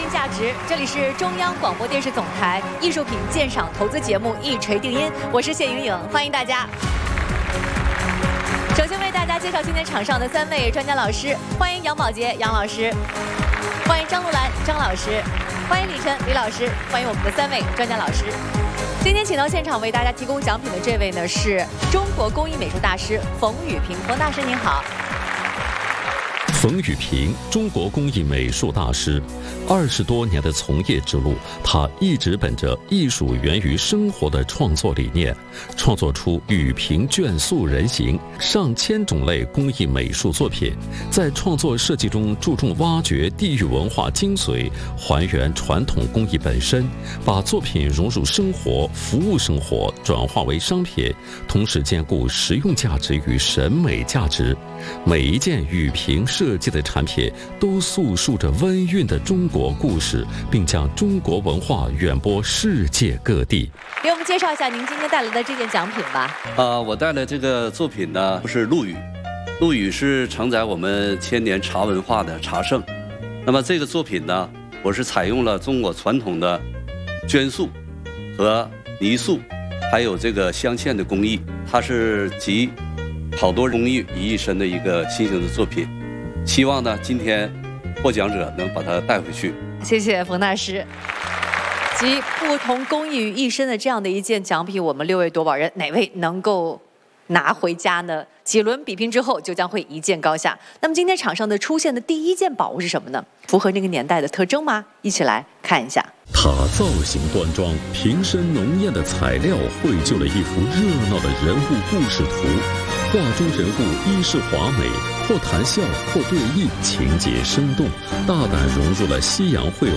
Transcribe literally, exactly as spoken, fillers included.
价值，这里是中央广播电视总台艺术品鉴赏投资节目《一锤定音》，我是谢莹莹，欢迎大家。首先为大家介绍今天场上的三位专家老师，欢迎杨宝杰杨老师，欢迎张璐兰张老师，欢迎李晨李老师，欢迎我们的三位专家老师。今天请到现场为大家提供奖品的这位呢，是中国工艺美术大师冯宇平，冯大师您好。 冯宇平，中国工艺美术大师，二十多年的从业之路，他一直本着艺术源于生活的创作理念，创作出宇平卷塑人形上千种类工艺美术作品。在创作设计中注重挖掘地域文化精髓，还原传统工艺本身，把作品融入生活，服务生活，转化为商品，同时兼顾实用价值与审美价值。每一件宇平设计的产品都诉说着温韵的中国故事，并将中国文化远播世界各地。 给我们介绍一下您今天带来的这件奖品吧。 呃，我带来这个作品呢，是陆羽。陆羽是承载我们千年茶文化的茶圣。那么这个作品呢，我是采用了中国传统的绢塑和泥塑，还有这个镶嵌的工艺，它是集好多工艺于一身的一个新型的作品。希望呢，今天获奖者能把它带回去。 谢谢冯大师。集不同工艺于一身的这样的一件奖品，我们六位夺宝人哪位能够拿回家呢？几轮比拼之后，就将会一较高下。那么今天场上的出现的第一件宝物是什么呢？符合那个年代的特征吗？一起来看一下。 它造型端庄，瓶身浓艳的材料绘就了一幅热闹的人物故事图。画中人物衣饰华美，或谈笑，或对弈，情节生动，大胆融入了西洋绘